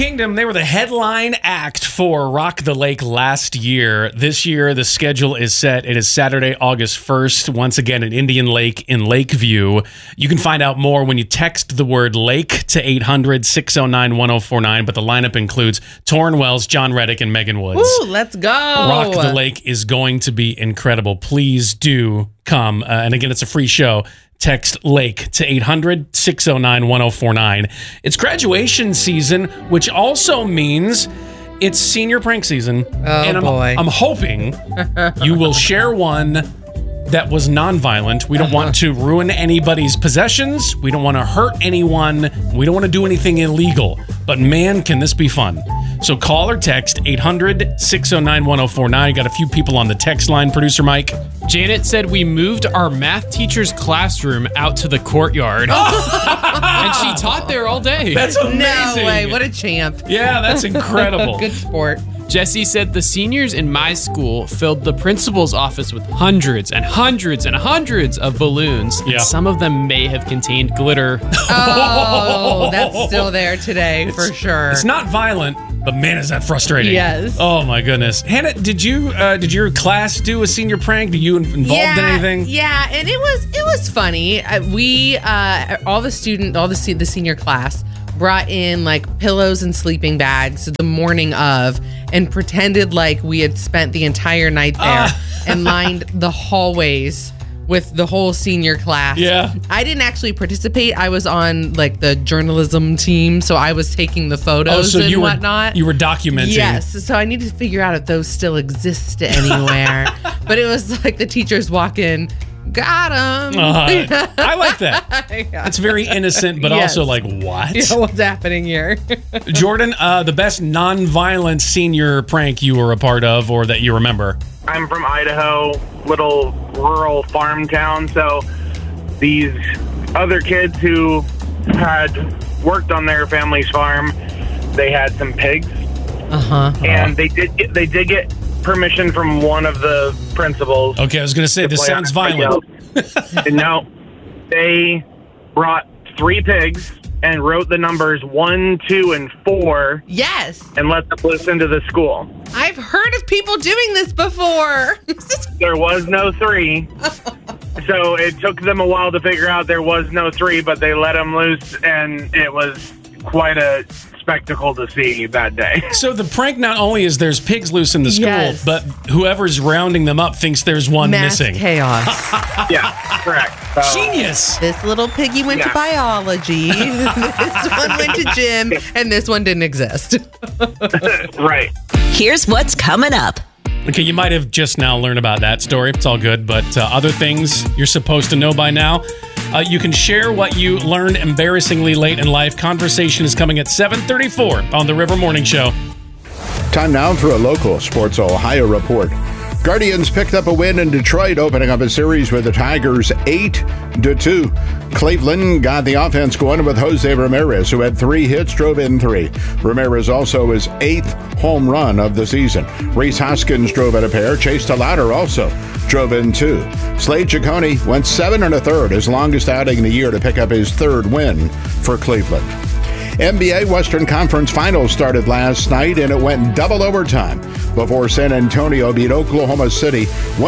Kingdom, they were the headline act for Rock the Lake last year. This year, the schedule is set. It is Saturday, August 1st, once again at Indian Lake in Lakeview. You can find out more when you text the word lake to 800-609-1049, but the lineup includes Torrin Wells, John Reddick, and Megan Woods. Woo, let's go. Rock the Lake is going to be incredible. Please do come. And again, it's a free show. Text LAKE to 800-609-1049. It's graduation season, which also means it's senior prank season. Oh, and boy. I'm hoping you will share one that was nonviolent. We don't want to ruin anybody's possessions. We don't want to hurt anyone. We don't want to do anything illegal. But man, can this be fun. So call or text 800-609-1049. Got a few people on the text line, producer Mike. Janet said we moved our math teacher's classroom out to the courtyard. And she taught there all day. That's amazing. No way. What a champ. Yeah, that's incredible. Good sport. Jesse said the seniors in my school filled the principal's office with hundreds and hundreds and hundreds of balloons. Yeah. And some of them may have contained glitter. Oh, that's still there today for sure. It's not violent, but man, is that frustrating. Yes. Oh my goodness. Hannah, did your class do a senior prank? Did you involved in anything? Yeah, and it was funny. We all the senior class brought in like pillows and sleeping bags the morning of and pretended like we had spent the entire night there and lined the hallways with the whole senior class. Yeah. I didn't actually participate. I was on like the journalism team, so I was taking the photos and whatnot. You were documenting. Yes. So I needed to figure out if those still exist anywhere. But it was like the teachers walk in, got him. I like that. Yeah. It's very innocent, but Yes. also like, what? Yeah, what's happening here? Jordan, the best non-violent senior prank you were a part of or that you remember? I'm from Idaho, little rural farm town, so these other kids who had worked on their family's farm, they had some pigs, and they did get permission from one of the principals. Okay, I was going to say, this sounds violent. No, they brought 3 pigs and wrote the numbers 1, 2, and 4. Yes. And let them listen to the school. I've heard of people doing this before. There was no 3. So it took them a while to figure out there was no 3, but they let them loose, and it was quite a spectacle to see that day. So the prank not only is there's pigs loose in the school, Yes. but whoever's rounding them up thinks there's one Mass missing. chaos. Yeah, correct. Genius. This little piggy went to Yeah. biology. This one went to gym, and this one didn't exist. Right. Here's what's coming up. Okay, you might have just now learned about that story. It's all good, but other things you're supposed to know by now. You can share what you learned embarrassingly late in life. Conversation is coming at 7:34 on the River Morning Show. Time now for a local Sports Ohio report. Guardians picked up a win in Detroit, opening up a series with the Tigers 8-2. Cleveland got the offense going with Jose Ramirez, who had 3 hits, drove in 3. Ramirez also his 8th home run of the season. Rhys Hoskins drove in a pair. Chase DeLauder also drove in 2. Slade Ciccone went 7 1/3, his longest outing in the year, to pick up his 3rd win for Cleveland. NBA Western Conference Finals started last night, and it went double overtime before San Antonio beat Oklahoma City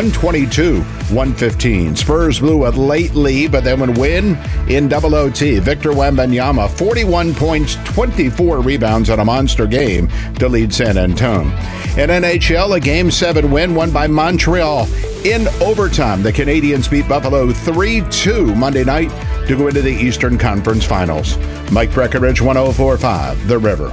122-115. Spurs blew a late lead, but then would win in double OT. Victor Wembanyama, 41 points, 24 rebounds on a monster game to lead San Antonio. In NHL, a Game 7 win won by Montreal in overtime. The Canadiens beat Buffalo 3-2 Monday night to go into the Eastern Conference Finals. Mike Breckenridge, 104.5 The River.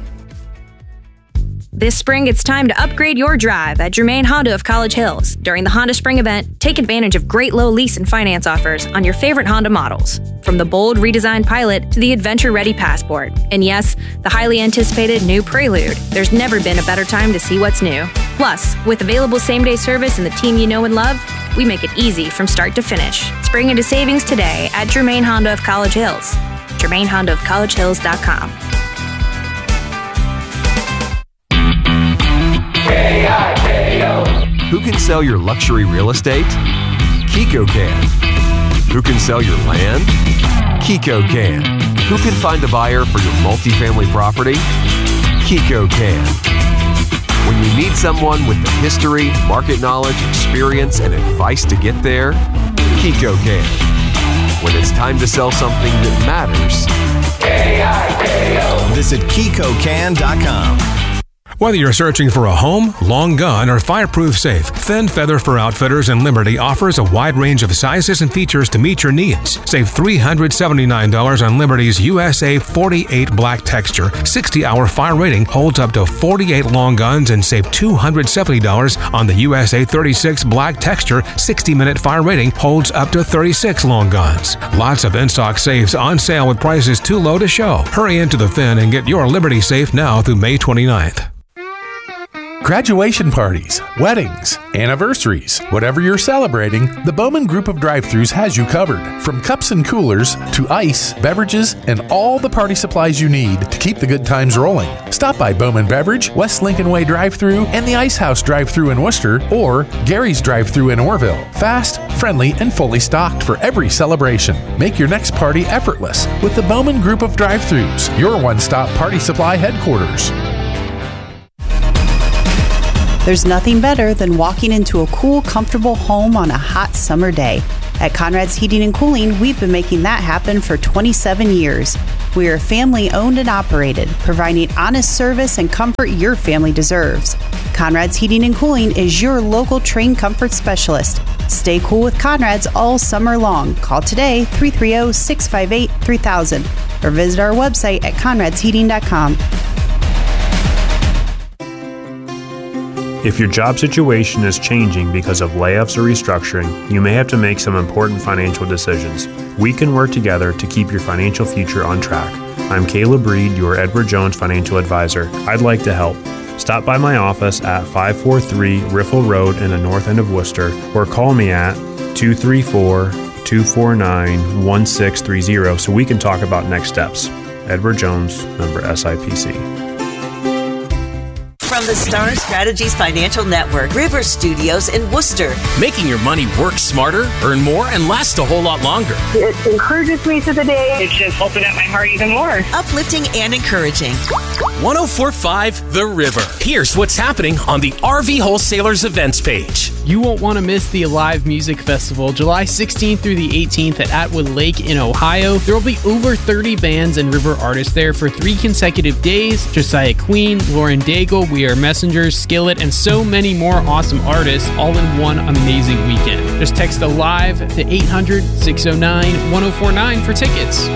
This spring, it's time to upgrade your drive at Germain Honda of College Hills. During the Honda Spring event, take advantage of great low lease and finance offers on your favorite Honda models. From the bold redesigned Pilot to the adventure-ready Passport. And yes, the highly anticipated new Prelude. There's never been a better time to see what's new. Plus, with available same-day service and the team you know and love, we make it easy from start to finish. Spring into savings today at Germain Honda of College Hills. GermainHondaofCollegeHills.com. Who can sell your luxury real estate? Kiko can. Who can sell your land? Kiko can. Who can find a buyer for your multifamily property? Kiko can. When you need someone with the history, market knowledge, experience, and advice to get there, Kiko can. When it's time to sell something that matters, K-I-K-O. Visit KikoCan.com. Whether you're searching for a home, long gun, or fireproof safe, Thin Feather for Outfitters in Liberty offers a wide range of sizes and features to meet your needs. Save $379 on Liberty's USA 48 Black Texture. 60-hour fire rating holds up to 48 long guns, and save $270 on the USA 36 Black Texture. 60-minute fire rating holds up to 36 long guns. Lots of in-stock safes on sale with prices too low to show. Hurry into the Thin and get your Liberty safe now through May 29th. Graduation parties, weddings, anniversaries, whatever you're celebrating, the Bowman Group of Drive-Thrus has you covered. From cups and coolers to ice, beverages, and all the party supplies you need to keep the good times rolling. Stop by Bowman Beverage, West Lincoln Way Drive-Thru, and the Ice House Drive-Thru in Worcester, or Gary's Drive-Thru in Orville. Fast, friendly, and fully stocked for every celebration. Make your next party effortless with the Bowman Group of Drive-Thrus, your one-stop party supply headquarters. There's nothing better than walking into a cool, comfortable home on a hot summer day. At Conrad's Heating and Cooling, we've been making that happen for 27 years. We are family owned and operated, providing honest service and comfort your family deserves. Conrad's Heating and Cooling is your local trained comfort specialist. Stay cool with Conrad's all summer long. Call today, 330-658-3000, or visit our website at conradsheating.com. If your job situation is changing because of layoffs or restructuring, you may have to make some important financial decisions. We can work together to keep your financial future on track. I'm Caleb Reed, your Edward Jones financial advisor. I'd like to help. Stop by my office at 543 Riffle Road in the north end of Worcester, or call me at 234-249-1630 so we can talk about next steps. Edward Jones, member SIPC. From the Star Strategies Financial Network, River Studios in Worcester. Making your money work smarter, earn more, and last a whole lot longer. It encourages me to the day. It's just opened up my heart even more. Uplifting and encouraging. 104.5 The River. Here's what's happening on the RV Wholesalers events page. You won't want to miss the Alive Music Festival, July 16th through the 18th at Atwood Lake in Ohio. There will be over 30 bands and river artists there for 3 consecutive days. Josiah Queen, Lauren Daigle, We Are Messengers, Skillet, and so many more awesome artists all in one amazing weekend. Just text ALIVE to 800-609-1049 for tickets.